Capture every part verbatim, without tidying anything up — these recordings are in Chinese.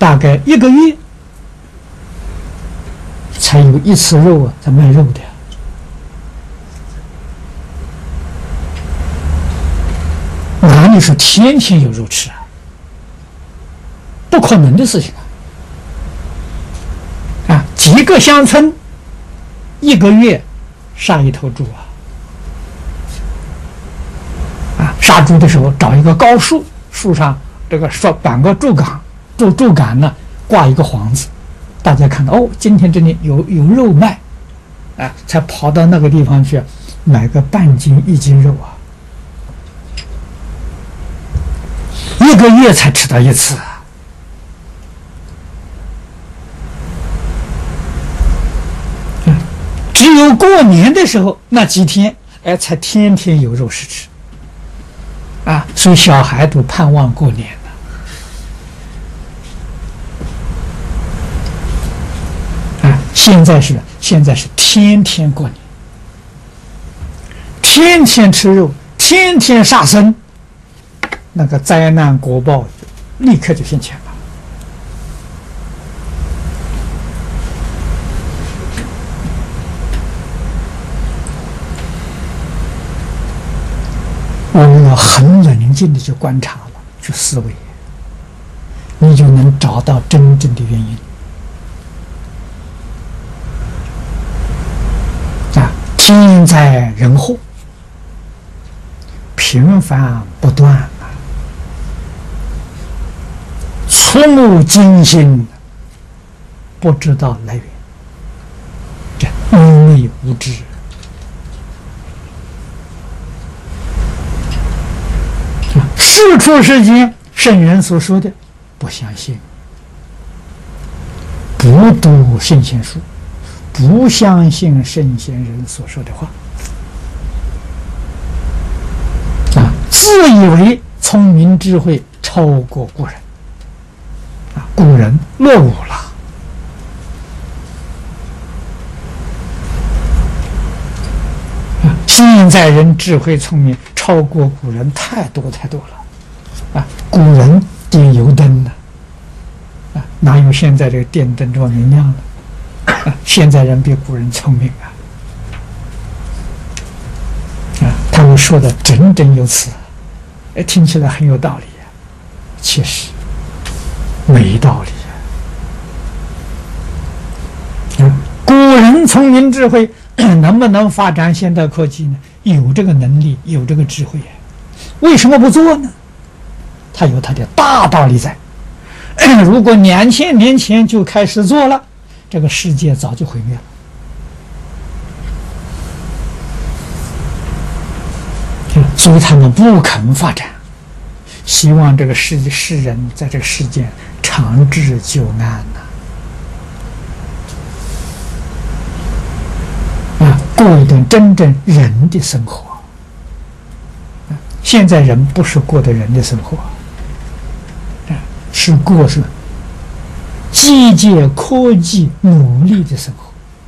大概一个月才有一次肉啊，在卖肉的。哪里是天天有肉吃啊？不可能的事情啊！啊，几个乡村一个月杀一头猪啊！啊，杀猪的时候找一个高树，树上这个说绑个竹竿，竹竹竿呢挂一个幌子，大家看到哦，今天这里有有肉卖，啊，才跑到那个地方去买个半斤一斤肉啊，一个月才吃到一次啊。只有过年的时候那几天，哎，才天天有肉食吃，啊，所以小孩都盼望过年了。啊，现在是现在是天天过年，天天吃肉，天天杀生，那个灾难国报立刻就现前了。我们要很冷静的去观察了，去思维，你就能找到真正的原因。啊，天灾人祸频繁不断啊，触目惊心，不知道来源，这愚昧无知。事出世间，圣人所说的不相信，不读圣贤书，不相信圣贤人所说的话，啊，自以为聪明智慧超过古人，啊，古人落伍了。啊，现在人智慧聪明超过古人太多太多了。啊，古人点油灯呢，啊，哪有现在这个电灯这么明亮呢？啊，现在人比古人聪明啊！啊，他们说的振振有词，哎，听起来很有道理啊，其实没道理啊！啊，古人聪明智慧能不能发展现代科技呢？有这个能力，有这个智慧啊，为什么不做呢？它有它的大道理在。如果两千年前就开始做了，这个世界早就毁灭了。所以他们不肯发展，希望这个世世人在这个世界长治久安呐、啊，啊，过一段真正人的生活。啊，现在人不是过的人的生活。是过是机械科技努力的生活，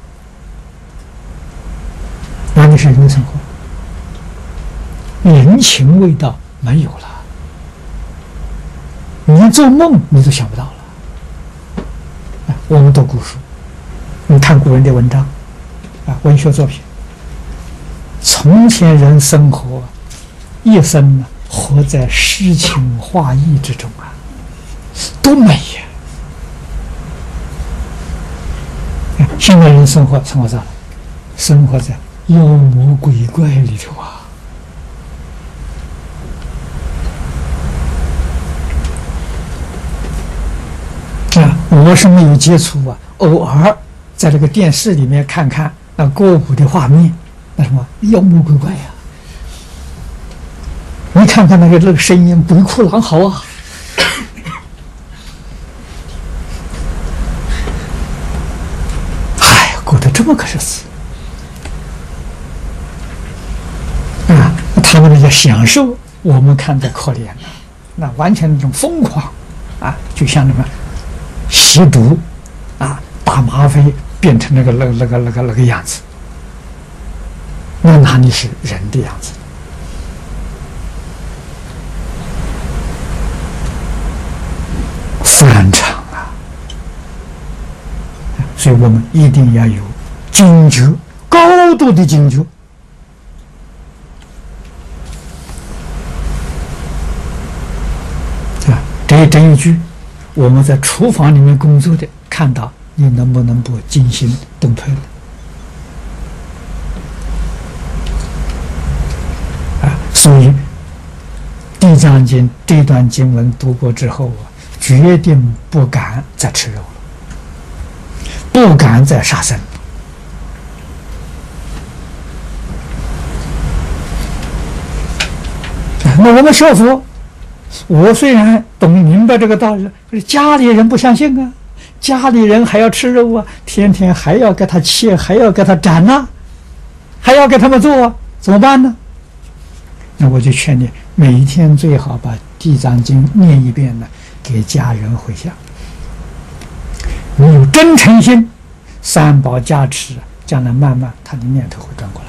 哪里是人的生活？人情味道没有了，你做梦你都想不到了。啊，我们读古书，你看古人的文章，啊，文学作品，从前人生活一生呢，活在诗情画意之中啊。多美呀！现在人生活生活在生活在妖魔鬼怪里头啊！啊，我是没有接触啊，偶尔在这个电视里面看看那歌舞的画面，那什么妖魔鬼怪呀、啊！你看看那个那个声音，鬼哭狼嚎啊！这么个日子啊！他们那些享受，我们看着可怜了，那完全那种疯狂啊，就像那么吸毒啊、打吗啡，变成那个那个那个那个那个样子，那哪里是人的样子？反常啊！ 所以我们一定要有警觉，高度的警觉。啊，这这一句，我们在厨房里面工作的看到，你能不能不惊心动魄了？啊，所以《地藏经》这段经文读过之后啊，决定不敢再吃肉了，不敢再杀生。那我们学佛，我虽然懂明白这个道理，家里人不相信啊，家里人还要吃肉啊，天天还要给他切，还要给他斩呐、还要给他们做啊，怎么办呢？那我就劝你，每一天最好把《地藏经》念一遍呢，给家人回向。你有真诚心，三宝加持，将来慢慢他的念头会转过来。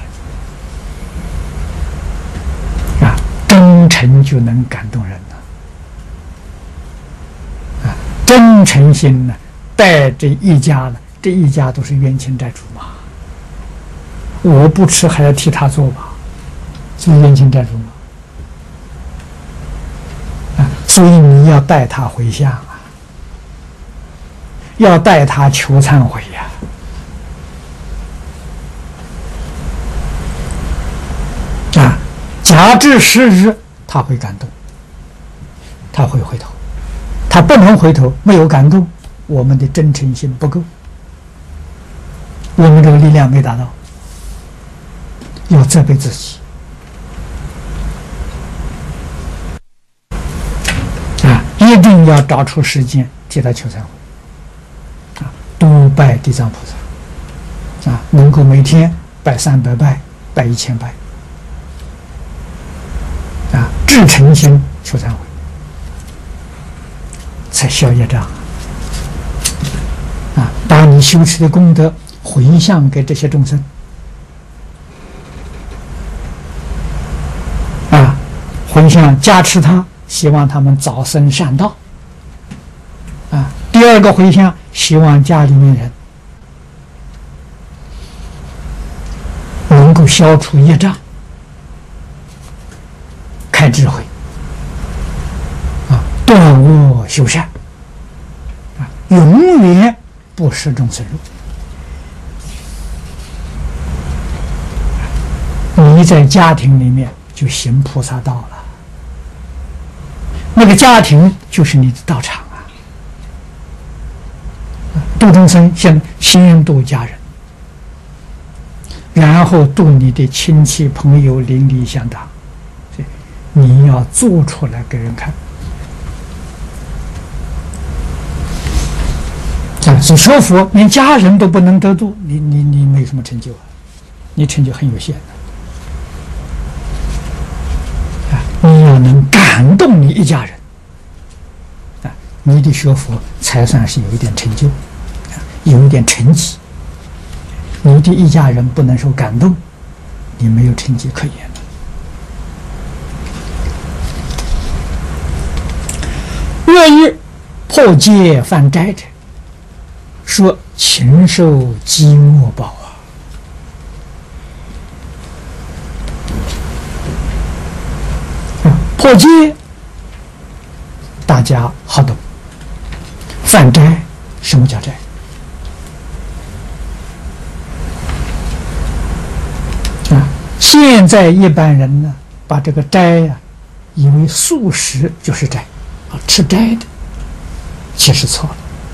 啊，真诚就能感动人了。啊，真诚心呢，带这一家呢，这一家都是冤亲债主嘛。我不吃还要替他做吧，是冤亲债主嘛。啊，所以你要带他回向啊，要带他求忏悔呀、啊。啊，假至时日，他会感动，他会回头。他不能回头，没有感动，我们的真诚心不够，我们这个力量没达到，要责备自己。啊，一定要找出时间替他求忏悔。啊，多拜地藏菩萨。啊，能够每天拜三百拜，拜一千拜。啊，至诚心求忏悔，才消业障。啊，把你修持的功德回向给这些众生。啊，回向加持他，希望他们早生善道。啊，第二个回向，希望家里面人能够消除业障，开智慧，啊，断恶修善，啊，永远不食众生肉。你在家庭里面就行菩萨道了，那个家庭就是你的道场啊。度众生先先度家人，然后度你的亲戚朋友邻里乡党，你要做出来给人看。啊，所以学佛连家人都不能得度，你你你没什么成就啊，你成就很有限的。啊，你要能感动你一家人，啊，你的学佛才算是有一点成就，啊，有一点成绩。你的一家人不能受感动，你没有成绩可言了。恶欲破戒犯斋者，说禽兽饥饿饱啊！破戒大家好懂，犯斋，什么叫斋？啊，现在一般人呢，把这个斋呀、啊，以为素食就是斋，啊，吃斋的，其实错了。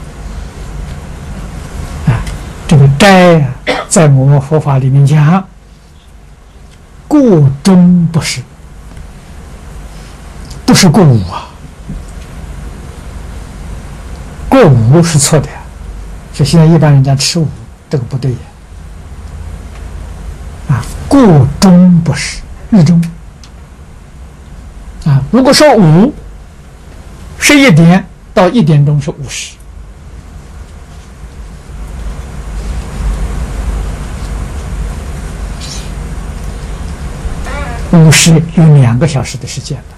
啊，这个斋啊，在我们佛法里面讲，过中不食，不是过午啊，过午是错的呀。所以现在一般人家吃午，这个不对呀。啊，过中不食，日中。啊，如果说午，十一点到一点钟是午时。午时有两个小时的时间。